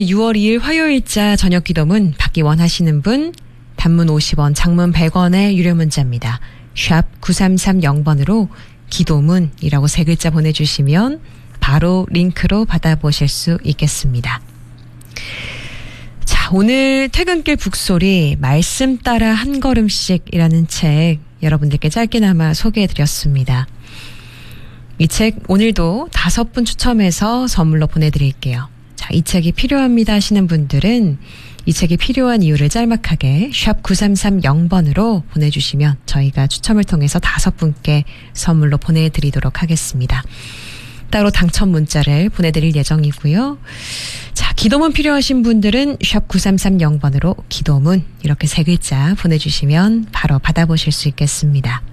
6월 2일 화요일자 저녁 기도문 받기 원하시는 분 단문 50원, 장문 100원의 유료 문자입니다. 샵 9330번으로 기도문이라고 세 글자 보내주시면 바로 링크로 받아보실 수 있겠습니다. 자, 오늘 퇴근길 북소리 말씀 따라 한 걸음씩이라는 책 여러분들께 짧게나마 소개해드렸습니다. 이 책 오늘도 5분 추첨해서 선물로 보내드릴게요. 자, 이 책이 필요합니다 하시는 분들은 이 책이 필요한 이유를 짤막하게 샵 9330번으로 보내주시면 저희가 추첨을 통해서 5분께 선물로 보내드리도록 하겠습니다. 따로 당첨 문자를 보내드릴 예정이고요. 자, 기도문 필요하신 분들은 샵 9330번으로 기도문 이렇게 세 글자 보내주시면 바로 받아보실 수 있겠습니다.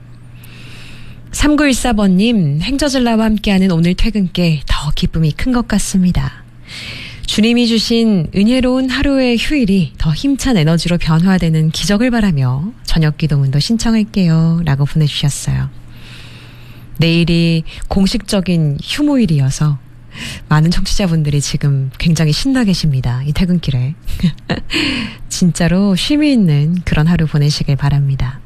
3914번님, 행저질라와 함께하는 오늘 퇴근길 더 기쁨이 큰 것 같습니다. 주님이 주신 은혜로운 하루의 휴일이 더 힘찬 에너지로 변화되는 기적을 바라며 저녁 기도문도 신청할게요 라고 보내주셨어요. 내일이 공식적인 휴무일이어서 많은 청취자분들이 지금 굉장히 신나 계십니다. 이 퇴근길에. 진짜로 쉼이 있는 그런 하루 보내시길 바랍니다.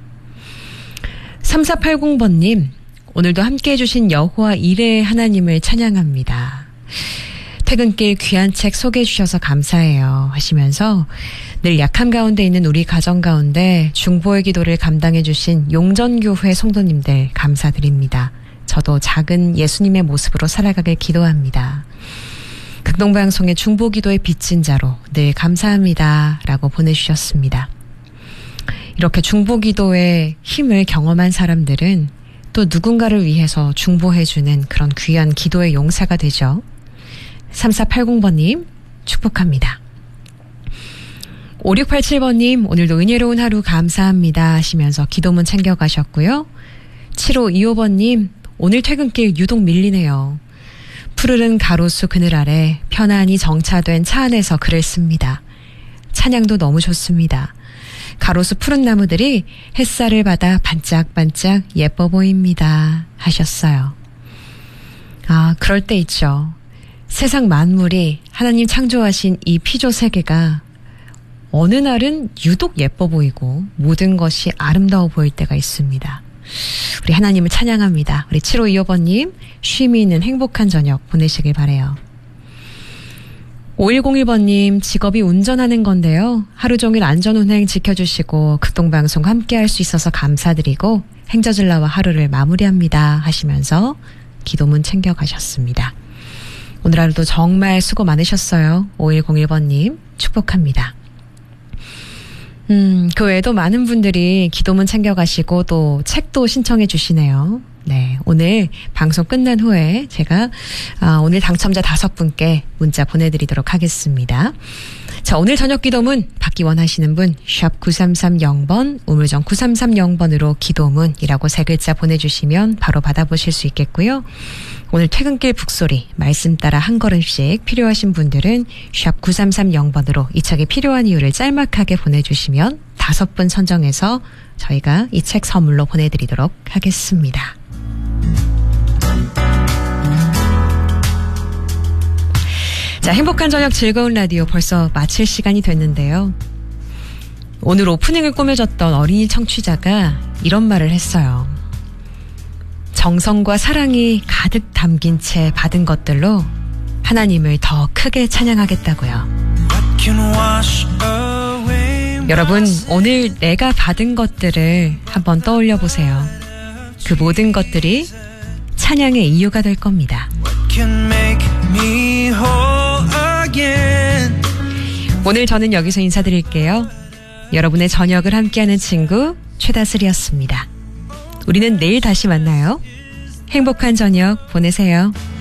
3480번님, 오늘도 함께 해주신 여호와 이레의 하나님을 찬양합니다. 퇴근길 귀한 책 소개해 주셔서 감사해요 하시면서 늘 약함 가운데 있는 우리 가정 가운데 중보의 기도를 감당해 주신 용전교회 성도님들 감사드립니다. 저도 작은 예수님의 모습으로 살아가길 기도합니다. 극동방송의 중보기도의 빚진 자로 늘 감사합니다 라고 보내주셨습니다. 이렇게 중보기도의 힘을 경험한 사람들은 또 누군가를 위해서 중보해주는 그런 귀한 기도의 용사가 되죠. 3480번님 축복합니다. 5687번님 오늘도 은혜로운 하루 감사합니다 하시면서 기도문 챙겨가셨고요. 7525번님 오늘 퇴근길 유독 밀리네요. 푸르른 가로수 그늘 아래 편안히 정차된 차 안에서 글을 씁니다. 찬양도 너무 좋습니다. 가로수 푸른 나무들이 햇살을 받아 반짝반짝 예뻐 보입니다 하셨어요. 아, 그럴 때 있죠. 세상 만물이 하나님 창조하신 이 피조 세계가 어느 날은 유독 예뻐 보이고 모든 것이 아름다워 보일 때가 있습니다. 우리 하나님을 찬양합니다. 우리 7525번님 쉼이 있는 행복한 저녁 보내시길 바라요. 5101번님 직업이 운전하는 건데요. 하루 종일 안전운행 지켜주시고 극동방송 함께 할 수 있어서 감사드리고 행저질라와 하루를 마무리합니다 하시면서 기도문 챙겨가셨습니다. 오늘 하루도 정말 수고 많으셨어요. 5101번님 축복합니다. 그 외에도 많은 분들이 기도문 챙겨가시고 또 책도 신청해 주시네요. 네, 오늘 방송 끝난 후에 제가 오늘 당첨자 5분께 문자 보내드리도록 하겠습니다. 자, 오늘 저녁 기도문 받기 원하시는 분 샵 9330번 우물정 9330번으로 기도문이라고 세 글자 보내주시면 바로 받아보실 수 있겠고요. 오늘 퇴근길 북소리 말씀 따라 한 걸음씩 필요하신 분들은 샵 9330번으로 이 책이 필요한 이유를 짤막하게 보내주시면 5분 선정해서 저희가 이 책 선물로 보내드리도록 하겠습니다. 자, 행복한 저녁 즐거운 라디오 벌써 마칠 시간이 됐는데요. 오늘 오프닝을 꾸며줬던 어린이 청취자가 이런 말을 했어요. 정성과 사랑이 가득 담긴 채 받은 것들로 하나님을 더 크게 찬양하겠다고요. 여러분, 오늘 내가 받은 것들을 한번 떠올려 보세요. 그 모든 것들이 찬양의 이유가 될 겁니다. 오늘 저는 여기서 인사드릴게요. 여러분의 저녁을 함께하는 친구 최다슬이었습니다. 우리는 내일 다시 만나요. 행복한 저녁 보내세요.